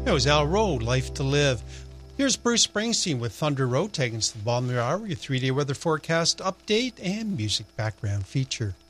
That was Al Rowe, Life to Live. Here's Bruce Springsteen with Thunder Road, taking us to the bottom of the hour, your 3-day weather forecast update and music background feature.